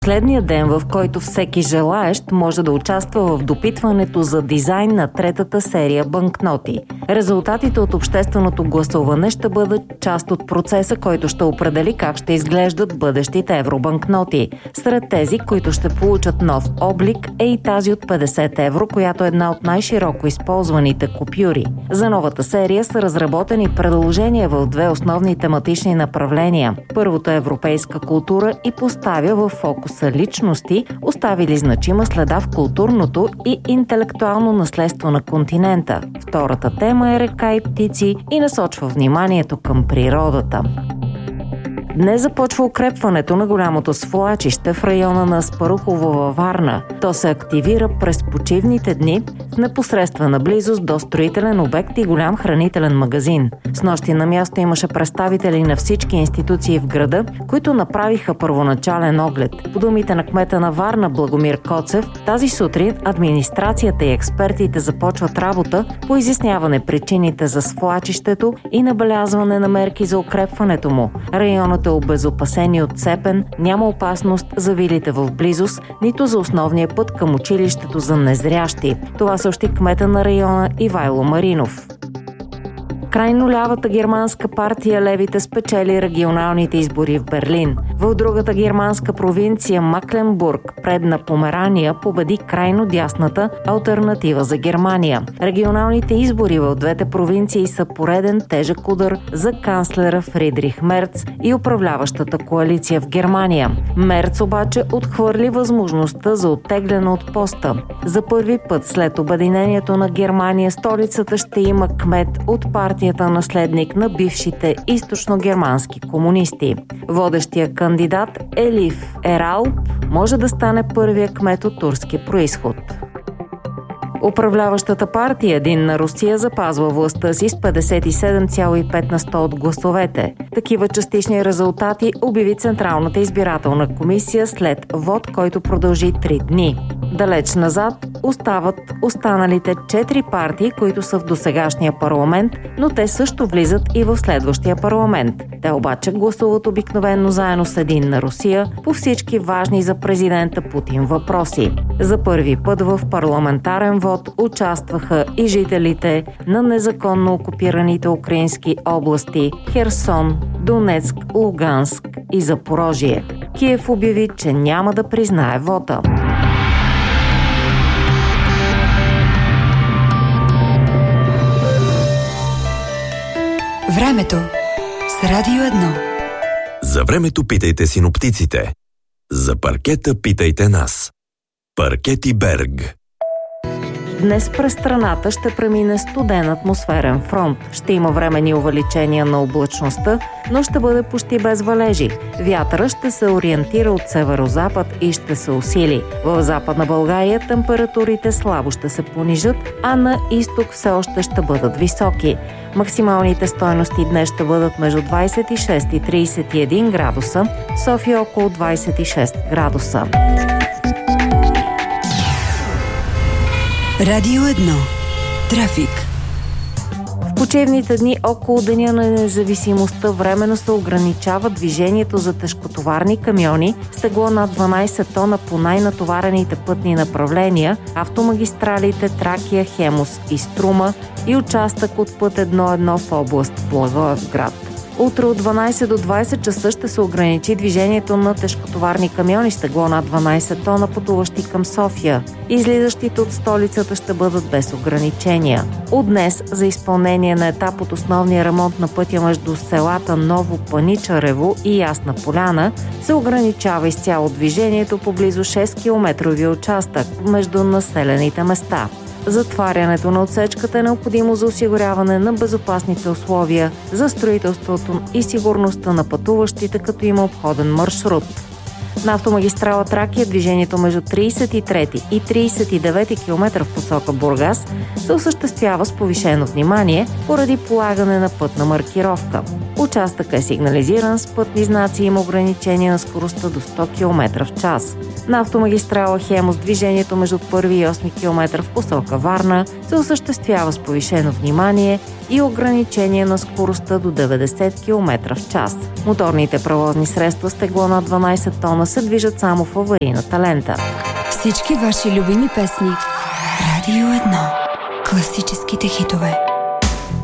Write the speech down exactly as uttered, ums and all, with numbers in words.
Последният ден, в който всеки желаещ може да участва в допитването за дизайн на третата серия банкноти. Резултатите от общественото гласуване ще бъдат част от процеса, който ще определи как ще изглеждат бъдещите евробанкноти. Сред тези, които ще получат нов облик, е и тази от петдесет евро, която е една от най-широко използваните купюри. За новата серия са разработени предложения в две основни тематични направления. Първото е европейска култура и поставя в фокус са личности, оставили значима следа в културното и интелектуално наследство на континента. Втората тема е река и птици и насочва вниманието към природата. Днес започва укрепването на голямото свлачище в района на Аспарухово във Варна. То се активира през почивните дни в непосредствена близост до строителен обект и голям хранителен магазин. Снощи на място имаше представители на всички институции в града, които направиха първоначален оглед. По думите на кмета на Варна Благомир Коцев, тази сутрин администрацията и експертите започват работа по изясняване причините за свлачището и набелязване на мерки за укрепването му. Районът е обезопасен и отцепен, няма опасност за вилите в близост, нито за основния път към училището за незрящи. Това съобщи кмета на района Ивайло Маринов. Крайно лявата германска партия Левите спечели регионалните избори в Берлин. В другата германска провинция Макленбург, предна Померания, победи крайно дясната Алтернатива за Германия. Регионалните избори в двете провинции са пореден тежък удар за канцлера Фридрих Мерц и управляващата коалиция в Германия. Мерц обаче отхвърли възможността за оттегляне от поста. За първи път след обединението на Германия столицата ще има кмет от партия наследник на бившите източно-германски комунисти. Водещия кандидат Елиф Ерал може да стане първия кмет от турски произход. Управляващата партия Единна Русия запазва властта си с петдесет и седем цяло и пет на сто от гласовете. Такива частични резултати обяви Централната избирателна комисия след вод, който продължи три дни. Далеч назад остават останалите четири партии, които са в досегашния парламент, но те също влизат и в следващия парламент. Те обаче гласуват обикновено заедно с Единна Русия по всички важни за президента Путин въпроси. За първи път в парламентарен вод участваха и жителите на незаконно окупираните украински области Херсон, Донецк, Луганск и Запорожие. Киев обяви, че няма да признае вота. Времето с Радио едно. За времето питайте синоптиците. За паркета питайте нас. Паркети Берг. Днес през страната ще премине студен атмосферен фронт. Ще има временни увеличения на облачността, но ще бъде почти без валежи. Вятъра ще се ориентира от северозапад и ще се усили. В Западна България температурите слабо ще се понижат, а на изток все още ще бъдат високи. Максималните стойности днес ще бъдат между двадесет и шест и тридесет и един градуса, София около двадесет и шест градуса. Радио едно. Трафик. В почивните дни около Деня на независимостта временно се ограничава движението за тежкотоварни камиони с тегло над дванадесет тона по най-натоварените пътни направления, автомагистралите Тракия, Хемус и Струма и участък от път едно едно в област Благоевград. Утре от дванадесет до двадесет часа ще се ограничи движението на тежкотоварни камиони с тегло над дванадесет тона, пътуващи към София. Излизащите от столицата ще бъдат без ограничения. От днес за изпълнение на етап от основния ремонт на пътя между селата Ново Паничарево и Ясна поляна се ограничава изцяло движението по близо шест километрови участък между населените места. Затварянето на отсечката е необходимо за осигуряване на безопасните условия за строителството и сигурността на пътуващите, като има обходен маршрут. На автомагистрала Тракия движението между тридесет и трети и тридесет и девети километър в посока Бургас се осъществява с повишено внимание поради полагане на пътна маркировка. Участъкът е сигнализиран с пътни знаци и има ограничение на скоростта до сто километра в час. На автомагистрала Хемус движението между първи и осми километър в посока Варна се осъществява с повишено внимание и ограничение на скоростта до деветдесет километра в час. Моторните превозни средства с тегло на дванадесет тона се движат само в аварийната лента. Всички ваши любими песни. Радио едно. Класическите хитове.